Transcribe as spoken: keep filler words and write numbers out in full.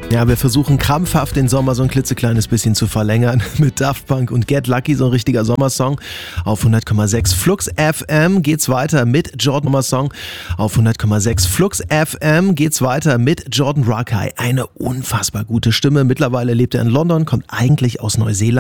Ja, wir versuchen krampfhaft den Sommer so ein klitzekleines bisschen zu verlängern mit Daft Punk und Get Lucky, so ein richtiger Sommersong. Auf hundert Komma sechs Flux F M geht's weiter mit Jordan Song. Auf hundert Komma sechs Flux F M geht's weiter mit Jordan Rakei. Eine unfassbar gute Stimme. Mittlerweile lebt er in London, kommt eigentlich aus Neuseeland.